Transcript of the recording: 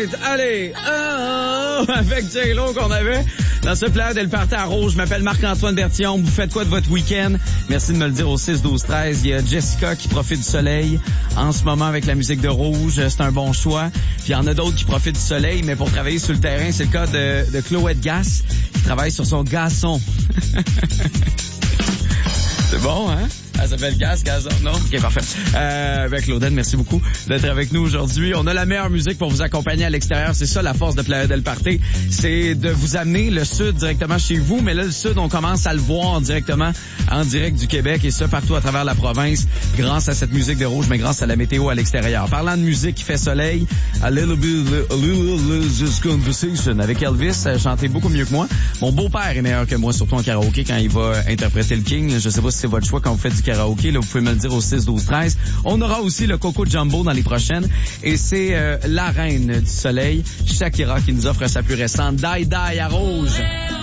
right! Allez! Oh, avec J-Lo qu'on avait dans ce plat d'El Party à Rouge. Je m'appelle Marc-Antoine Bertillon. Vous faites quoi de votre week-end? Merci de me le dire au 6-12-13. Il y a Jessica qui profite du soleil en ce moment avec la musique de Rouge. C'est un bon choix. Puis il y en a d'autres qui profitent du soleil, mais pour travailler sur le terrain, c'est le cas de Chloé de Gas qui travaille sur son gazon. C'est bon, hein? Elle s'appelle Gazon. Non? OK, parfait. Claudette, merci beaucoup d'être avec nous aujourd'hui. On a la meilleure musique pour vous accompagner à l'extérieur. C'est ça, la force de Playa del Party. C'est de vous amener le Sud directement chez vous. Mais là, le Sud, on commence à le voir directement en direct du Québec et ça partout à travers la province grâce à cette musique de Rouge, mais grâce à la météo à l'extérieur. Parlant de musique qui fait soleil, a little this conversation avec Elvis, chanté beaucoup mieux que moi. Mon beau-père est meilleur que moi, surtout en karaoké quand il va interpréter le King. Je sais pas si c'est votre choix quand vous faites du karaoké, là, vous pouvez me le dire au 6-12-13. On aura aussi le Coco Jumbo dans les prochaines. Et c'est la reine du soleil, Shakira, qui nous offre sa plus récente Die Die à Rouge.